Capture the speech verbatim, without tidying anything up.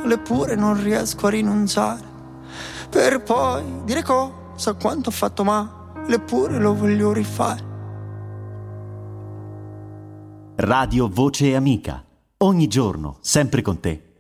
male, eppure non riesco a rinunciare. Per poi dire cosa, quanto ho fatto male, eppure lo voglio rifare. Radio Voce Amica. Ogni giorno, sempre con te.